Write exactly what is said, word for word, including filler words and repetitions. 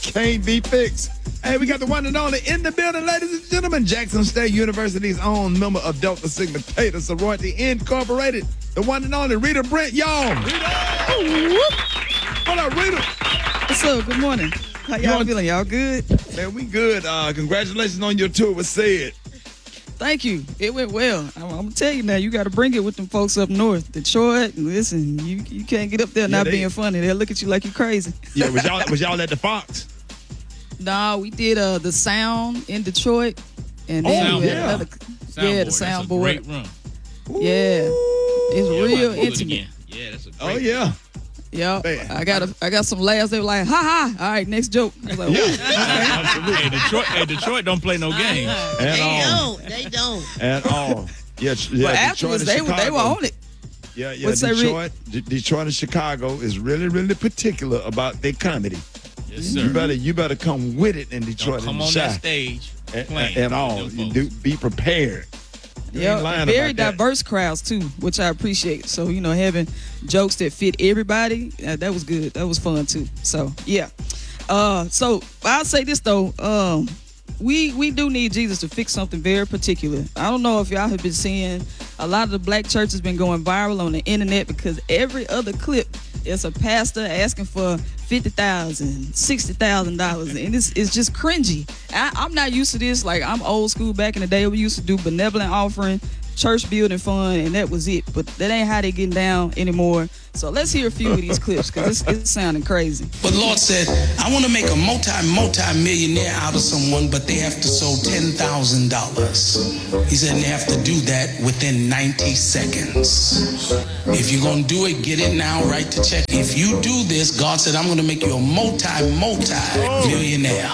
can't be fixed. Hey, we got the one and only in the building, ladies and gentlemen. Jackson State University's own member of Delta Sigma Theta Sorority Incorporated. The one and only Rita Brent, y'all. Rita! What up, Rita? What's up? Good morning. How y'all you feeling? Y'all good? Man, we good. Uh, congratulations on your tour with Said. Thank you. It went well. I'm, I'm gonna tell you now. You got to bring it with them folks up north, Detroit. Listen, you you can't get up there Yeah, not they- being funny. They'll look at you like you crazy. Yeah, was y'all was y'all at the Fox? Nah, we did uh the Sound in Detroit, and then Oh, we had yeah. another. Yeah, the That's a soundboard. great run. Yeah, it's Yeah, real I'm about to do it intimate. again. Yeah, that's a great Oh yeah. Yeah, Man. I got a, I got some laughs. They were like, ha ha. All right, next joke. I was like, Yeah. "Whoa." hey, Detroit, hey, Detroit don't play no games. At They all. don't. They don't. At all. Yeah, tr- yeah. But Detroit afterwards, and they were they were Chicago. on it. Yeah, yeah. What's that, Rick? Detroit, D- Detroit and Chicago is really, really particular about their comedy. Yes, sir. You better, you better come with it in Detroit Don't come and on Chi. that stage At, playing at with all. them You folks. do be prepared. You ain't Yeah, lying very about that. diverse crowds too, which I appreciate. So you know, having jokes that fit everybody, uh, that was good. That was fun too. So yeah. Uh, so I'll say this though, um, we we do need Jesus to fix something very particular. I don't know if y'all have been seeing a lot of the black church has been going viral on the internet because every other clip is a pastor asking for fifty thousand, sixty thousand dollars, and it's it's just cringy. I, I'm not used to this. Like I'm old school. Back in the day, we used to do benevolent offering, church building fund, and that was it. But that ain't how they getting down anymore. So let's hear a few of these clips because it's, it's sounding crazy. But Lord said, I want to make a multi, multi-millionaire out of someone, but they have to sow ten thousand dollars. He said they have to do that within ninety seconds. If you're going to do it, get it now, write the check. If you do this, God said, I'm going to make you a multi, multi-millionaire.